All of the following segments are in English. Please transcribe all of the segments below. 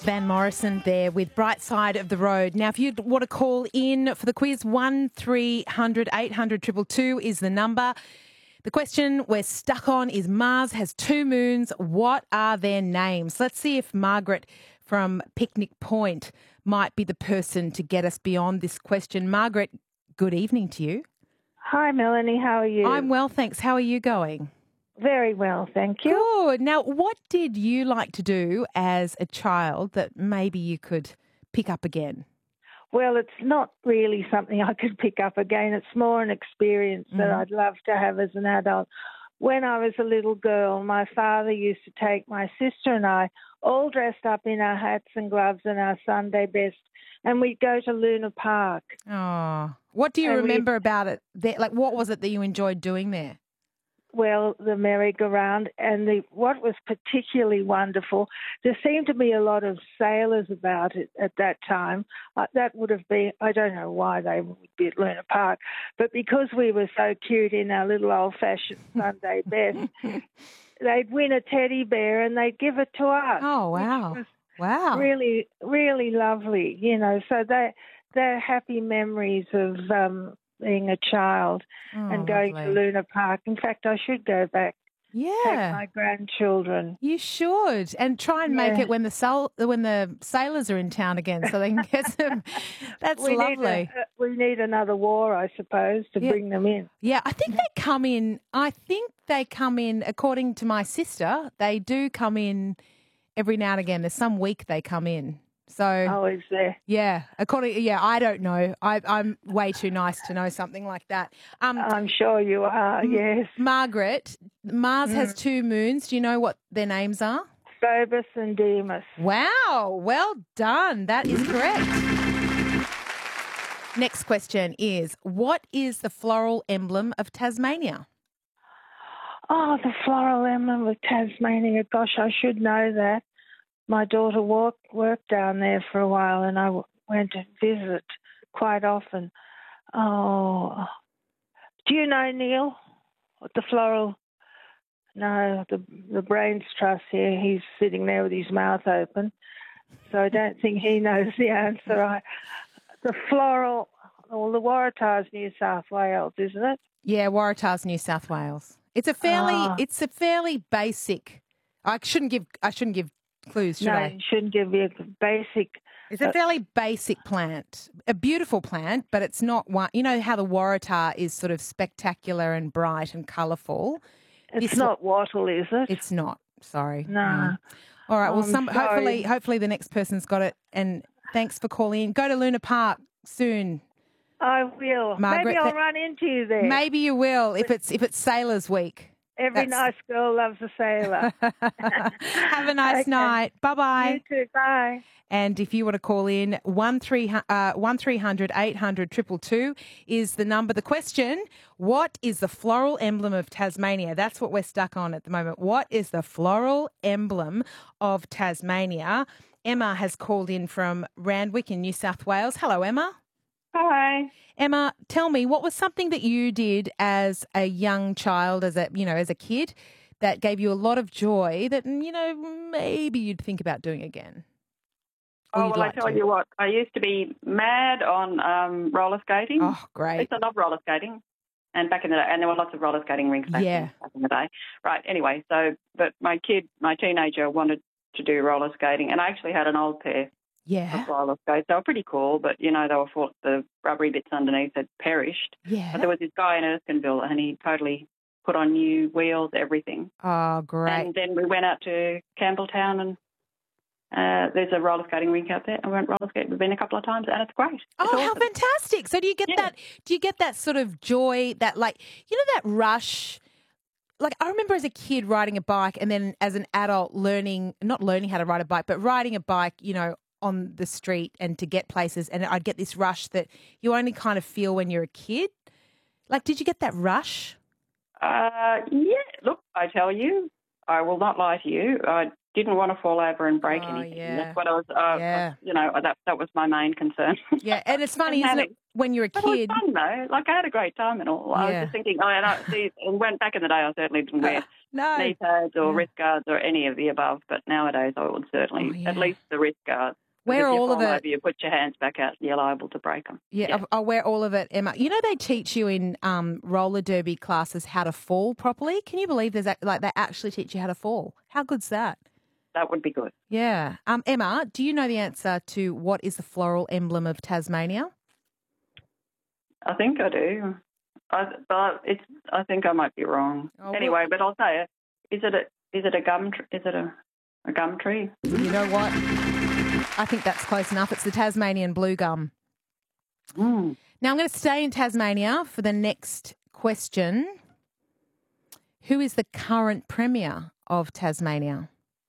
Van Morrison there with Bright Side of the Road. Now, if you want to call in for the quiz, 1300 800 222 is the number. The question we're stuck on is Mars has two moons. What are their names? Let's see if Margaret from Picnic Point might be the person to get us beyond this question. Margaret, good evening to you. Hi, Melanie. How are you? I'm well, thanks. How are you going? Very well, thank you. Good. Now, what did you like to do as a child that maybe you could pick up again? Well, it's not really something I could pick up again. It's more an experience that I'd love to have as an adult. When I was a little girl, my father used to take my sister and I, all dressed up in our hats and gloves and our Sunday best, and we'd go to Luna Park. Oh, what do you remember about it? Like, what was it that you enjoyed doing there? Well, the merry-go-round, and what was particularly wonderful, there seemed to be a lot of sailors about it at that time. That would have been, I don't know why they would be at Luna Park, but because we were so cute in our little old-fashioned Sunday best, they'd win a teddy bear and they'd give it to us. Oh, wow. Wow. Really, really lovely, you know. So they're happy memories of being a child and going to Luna Park. In fact, I should go back. Yeah. Take my grandchildren. You should. And try and make it when the sailors are in town again so they can get some. That's lovely. We need another war, I suppose, to bring them in. Yeah, I think they come in, according to my sister, they do come in every now and again. There's some week they come in. So, is there? Yeah, I don't know. I'm way too nice to know something like that. I'm sure you are, yes. Margaret, Mars has two moons. Do you know what their names are? Phobos and Deimos. Wow, well done. That is correct. Next question is, what is the floral emblem of Tasmania? Oh, the floral emblem of Tasmania. Gosh, I should know that. My daughter worked down there for a while and I went to visit quite often. Oh, do you know, Neil, what the floral... No, the Brains Trust here, he's sitting there with his mouth open, so I don't think he knows the answer. The floral, the Waratah's New South Wales, isn't it? Yeah, Waratah's New South Wales. It's a fairly basic... I shouldn't give clues, should I? No, you shouldn't give you a basic... It's a fairly basic plant, a beautiful plant, but it's not one... You know how the Waratah is sort of spectacular and bright and colourful? It's not wattle, is it? It's not, sorry. No. All right, well, hopefully the next person's got it, and thanks for calling in. Go to Luna Park soon. I will. Margaret, maybe I'll run into you there. Maybe you will, if it's Sailors Week. Every nice girl loves a sailor. Have a nice night. Bye-bye. You too. Bye. And if you want to call in, 1300 800 222 is the number. The question, what is the floral emblem of Tasmania? That's what we're stuck on at the moment. What is the floral emblem of Tasmania? Emma has called in from Randwick in New South Wales. Hello, Emma. Hi. Emma, tell me, what was something that you did as a young child, as a kid, that gave you a lot of joy that, maybe you'd think about doing again? Oh, well, I tell you what, I used to be mad on roller skating. Oh, great. I used to love roller skating. And back in the day, and there were lots of roller skating rinks back in the day. Right, anyway, but my teenager wanted to do roller skating, and I actually had an old pair of roller skates. They were pretty cool, but, the rubbery bits underneath had perished. Yeah. But there was this guy in Erskineville, and he totally put on new wheels, everything. Oh, great. And then we went out to Campbelltown, and there's a roller skating rink out there. I went roller skating. We've been a couple of times, and it's great. Oh, awesome. How fantastic! So do you get that? Do you get that sort of joy? That that rush? Like I remember as a kid riding a bike, and then as an adult not learning how to ride a bike, but riding a bike, on the street and to get places, and I'd get this rush that you only kind of feel when you're a kid. Like, did you get that rush? Yeah. Look, I tell you, I will not lie to you. didn't want to fall over and break anything. Yeah. That's what I was, that was my main concern. Yeah, and it's funny, isn't it, when you're a kid? It was fun, though. Like, I had a great time and all. I was just thinking, and went back in the day, I certainly didn't wear knee pads or wrist guards or any of the above, but nowadays I would certainly, at least the wrist guards. Wear all of it. Over, you put your hands back out, you're liable to break them. Yeah, I'll wear all of it, Emma. You know, they teach you in roller derby classes how to fall properly. Can you believe they actually teach you how to fall? How good's that? That would be good. Yeah. Emma, do you know the answer to what is the floral emblem of Tasmania? I think I do. I think I might be wrong. Anyway, but I'll say it. Is it a gum? Is it a gum tree? You know what? I think that's close enough. It's the Tasmanian blue gum. Mm. Now I'm going to stay in Tasmania for the next question. Who is the current Premier of Tasmania?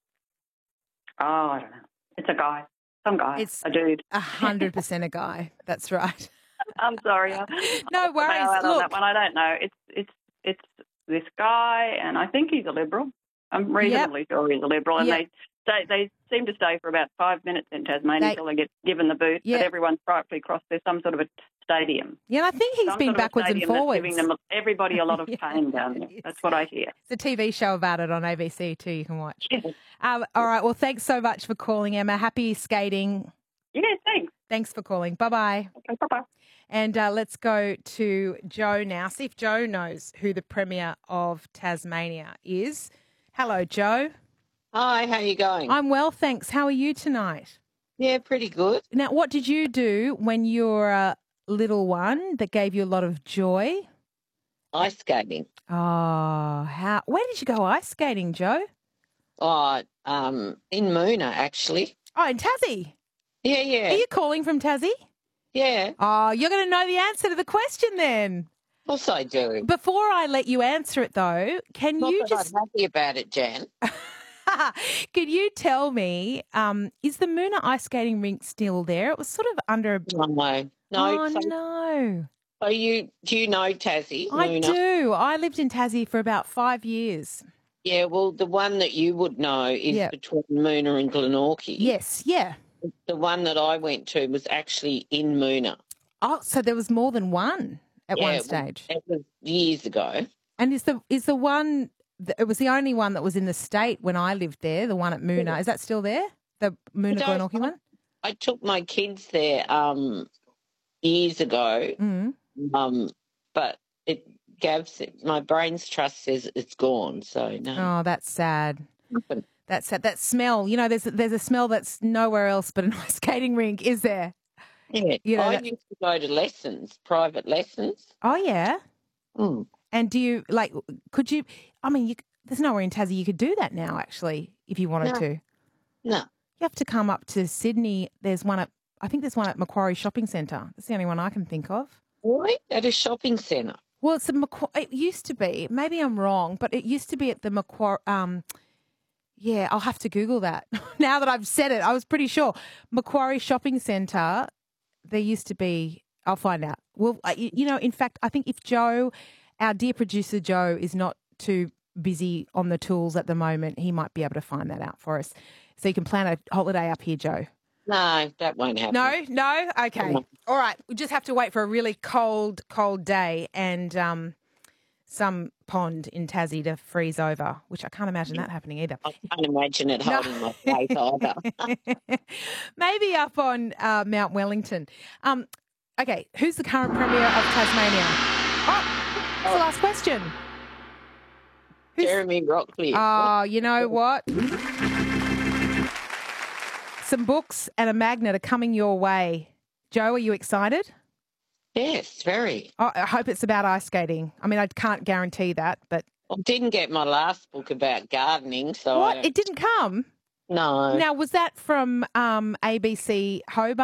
Oh, I don't know. It's a guy. Some guy. It's a dude. 100% a guy. That's right. I'm sorry. No worries. Look, on that one. I don't know. It's this guy, and I think he's a Liberal. I'm reasonably sure he's a Liberal, and they seem to stay for about 5 minutes in Tasmania until they get given the boot. But everyone's rightfully crossed. There's some sort of a stadium. Yeah, and I think he's been backwards and forwards. Giving everybody a lot of pain down there. That's what I hear. It's a TV show about it on ABC too. You can watch. All right. Well, thanks so much for calling, Emma. Happy skating. Yeah, thanks. Thanks for calling. Bye-bye. Okay, bye-bye. And let's go to Joe now. See if Joe knows who the Premier of Tasmania is. Hello, Joe. Hi, how are you going? I'm well, thanks. How are you tonight? Yeah, pretty good. Now, what did you do when you were a little one that gave you a lot of joy? Ice skating. Oh, where did you go ice skating, Joe? Oh, in Moona, actually. Oh, in Tassie? Yeah. Are you calling from Tassie? Yeah. Oh, you're going to know the answer to the question then. Of course I do. Before I let you answer it, though, I'm happy about it, Jan. Could you tell me, is the Moona ice skating rink still there? It was sort of under... No. Oh, no. So do you know Tassie, I Moona? do. I lived in Tassie for about 5 years. Yeah, well, the one that you would know is between Moona and Glenorchy. Yes, yeah. The one that I went to was actually in Moona. Oh, so there was more than one at one stage? It was years ago. And is the one... It was the only one that was in the state when I lived there, the one at Moona. Is that still there? The Moona Glenorchy one? I took my kids there years ago, but my brain's trust says it's gone, so no. Oh, that's sad. That's sad. That smell, there's a smell that's nowhere else but an ice skating rink, is there? Yeah. I used to go to lessons, private lessons. Oh, yeah? Mm. And do you, could you, there's nowhere in Tassie you could do that now, actually, if you wanted to. No. You have to come up to Sydney. I think there's one at Macquarie Shopping Centre. That's the only one I can think of. Really? At a shopping centre? Well, it used to be. Maybe I'm wrong, but it used to be at the Macquarie, I'll have to Google that. Now that I've said it, I was pretty sure. Macquarie Shopping Centre, there used to be, I'll find out. Well, in fact, I think if Joe... Our dear producer, Joe, is not too busy on the tools at the moment. He might be able to find that out for us. So you can plan a holiday up here, Joe. No, that won't happen. No? Okay. No. All right. We just have to wait for a really cold day and some pond in Tassie to freeze over, which I can't imagine that happening either. I can't imagine it holding my face either. Maybe up on Mount Wellington. Okay. Who's the current Premier of Tasmania? That's the last question. Jeremy Rockcliffe. Oh, you know what? Some books and a magnet are coming your way. Joe, are you excited? Yes, very. Oh, I hope it's about ice skating. I can't guarantee that, but... I didn't get my last book about gardening, so... What? It didn't come? No. Now, was that from ABC Hobart?